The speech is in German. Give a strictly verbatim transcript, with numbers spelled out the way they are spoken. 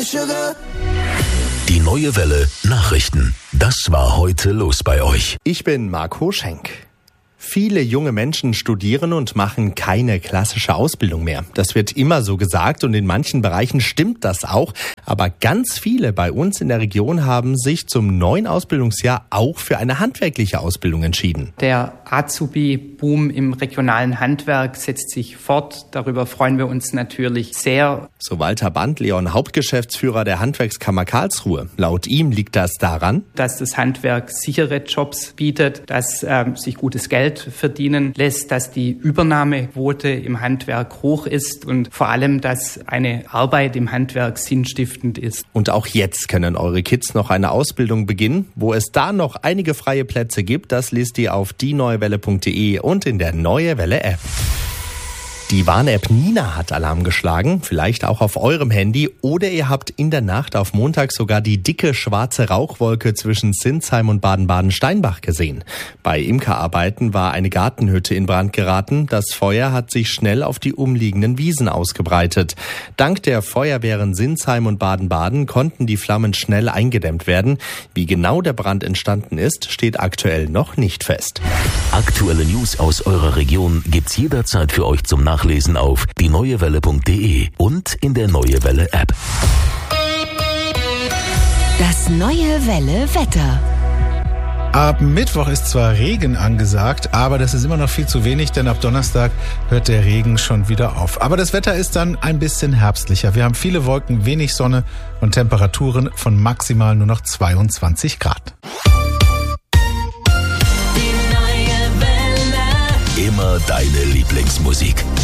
Die Neue Welle Nachrichten. Das war heute los bei euch. Ich bin Marco Schenk. Viele junge Menschen studieren und machen keine klassische Ausbildung mehr. Das wird immer so gesagt und in manchen Bereichen stimmt das auch. Aber ganz viele bei uns in der Region haben sich zum neuen Ausbildungsjahr auch für eine handwerkliche Ausbildung entschieden. Der Azubi-Boom im regionalen Handwerk setzt sich fort. Darüber freuen wir uns natürlich sehr. So Walter Bandleon, Hauptgeschäftsführer der Handwerkskammer Karlsruhe. Laut ihm liegt das daran, dass das Handwerk sichere Jobs bietet, dass äh, sich gutes Geld verdienen lässt, dass die Übernahmequote im Handwerk hoch ist und vor allem, dass eine Arbeit im Handwerk sinnstiftend ist. Und auch jetzt können eure Kids noch eine Ausbildung beginnen. Wo es da noch einige freie Plätze gibt, das liest ihr auf die neue welle punkt de und in der Neue Welle App. Die Warn-App Nina hat Alarm geschlagen, vielleicht auch auf eurem Handy, oder ihr habt in der Nacht auf Montag sogar die dicke schwarze Rauchwolke zwischen Sinsheim und Baden-Baden-Steinbach gesehen. Bei Imkerarbeiten war eine Gartenhütte in Brand geraten. Das Feuer hat sich schnell auf die umliegenden Wiesen ausgebreitet. Dank der Feuerwehren Sinsheim und Baden-Baden konnten die Flammen schnell eingedämmt werden. Wie genau der Brand entstanden ist, steht aktuell noch nicht fest. Aktuelle News aus eurer Region gibt's jederzeit für euch zum Nachlesen auf die neue welle punkt de und in der Neue Welle App. Das Neue Welle Wetter. Ab Mittwoch ist zwar Regen angesagt, aber das ist immer noch viel zu wenig, denn ab Donnerstag hört der Regen schon wieder auf. Aber das Wetter ist dann ein bisschen herbstlicher. Wir haben viele Wolken, wenig Sonne und Temperaturen von maximal nur noch zweiundzwanzig Grad. Immer deine Lieblingsmusik.